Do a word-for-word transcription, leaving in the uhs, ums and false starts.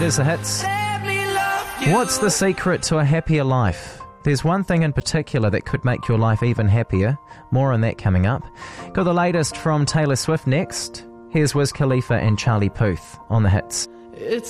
Here's the hits. What's the secret to a happier life? There's one thing in particular that could make your life even happier. More on that coming up. Got the latest from Taylor Swift next. Here's Wiz Khalifa and Charlie Puth on the hits. It's